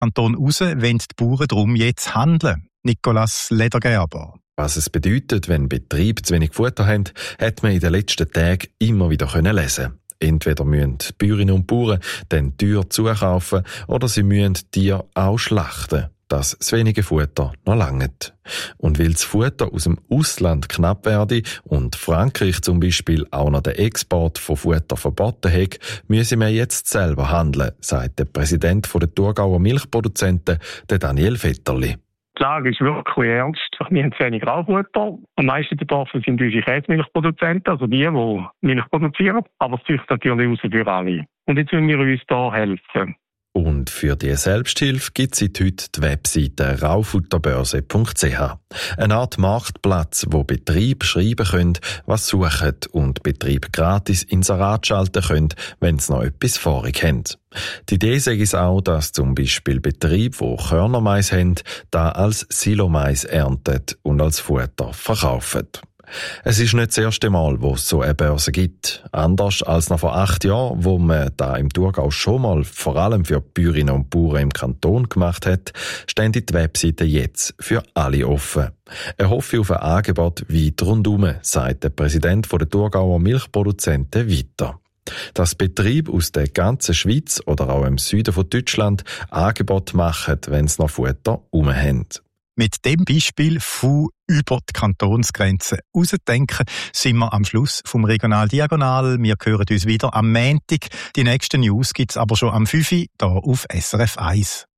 Kanton raus, wollen die Bauern darum jetzt handeln. Nicolas Ledergerber. Was es bedeutet, wenn Betriebe zu wenig Futter haben, hat man in den letzten Tagen immer wieder lesen. Entweder müssen die Bäuerinnen und Bauern dann teuer zukaufen oder sie müssen die Tiere auch schlachten, dass das wenige Futter noch langt. Und weil das Futter aus dem Ausland knapp werde und Frankreich zum Beispiel auch noch den Export von Futter verboten hat, müssen wir jetzt selber handeln, sagt der Präsident der Thurgauer Milchproduzenten, der Daniel Vetterli. Die Lage ist wirklich ernst. Wir haben zu wenig Graufutter. Am meisten betroffen sind unsere Käsemilchproduzenten, also die Milch produzieren. Aber es züchtet natürlich raus für alle. Und jetzt müssen wir uns da helfen. Und für die Selbsthilfe gibt es heute die Webseite raufutterbörse.ch. Eine Art Marktplatz, wo Betriebe schreiben können, was sie suchen und Betriebe gratis Inserat schalten können, wenn sie noch etwas vorig haben. Die Idee ist auch, dass zum Beispiel Betriebe, die Körnermais haben, da als Silomais ernten und als Futter verkaufen. Es ist nicht das erste Mal, wo es so eine Börse gibt. Anders als noch vor 8 Jahren, wo man da im Thurgau schon mal vor allem für die Bäuerinnen und Bauern im Kanton gemacht hat, stehen die Webseiten jetzt für alle offen. Er hoffe auf ein Angebot weit rundum, sagt der Präsident der Thurgauer Milchproduzenten weiter. Dass Betriebe aus der ganzen Schweiz oder auch im Süden von Deutschland Angebote machen, wenn sie noch Futter haben. Mit dem Beispiel von über die Kantonsgrenzen rausdenken sind wir am Schluss vom Regional Diagonal. Wir hören uns wieder am Montag. Die nächsten News gibt's aber schon am 5 Uhr hier auf SRF 1.